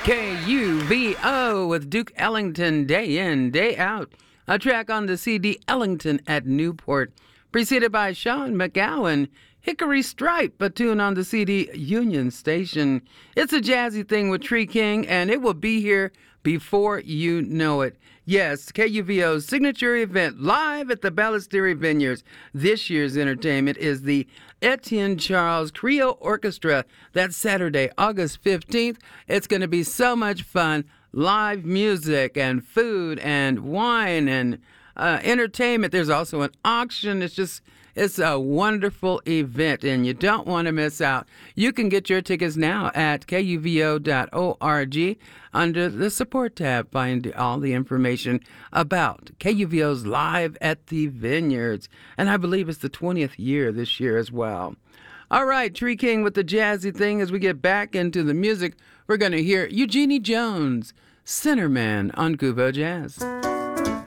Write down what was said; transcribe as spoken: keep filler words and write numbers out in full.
K U V O with Duke Ellington, Day In, Day Out. A track on the C D Ellington at Newport, preceded by Sean McGowan, Hickory Stripe, a tune on the C D Union Station. It's a jazzy thing with Tree King, and it will be here before you know it. Yes, K U V O's signature event live at the Ballestery Vineyards. This year's entertainment is the Etienne Charles Creole Orchestra. That's Saturday, August fifteenth. It's going to be so much fun. Live music and food and wine and uh, entertainment. There's also an auction. It's just, it's a wonderful event, and you don't want to miss out. You can get your tickets now at K U V O dot org under the support tab. Find all the information about K U V O's Live at the Vineyards. And I believe it's the twentieth year this year as well. All right, Tree King with the jazzy thing. As we get back into the music, we're going to hear Eugenie Jones, Centerman on Kuvo Jazz.